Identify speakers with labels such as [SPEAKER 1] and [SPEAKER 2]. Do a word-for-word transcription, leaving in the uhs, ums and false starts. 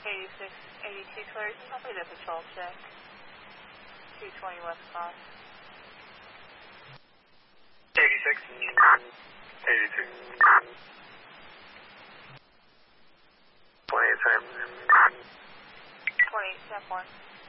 [SPEAKER 1] eighty-six eighty-two clear. Help me to patrol check. two twenty West Cross.
[SPEAKER 2] eighty-six eighty-two twenty-eight,
[SPEAKER 1] twenty-eight, step one.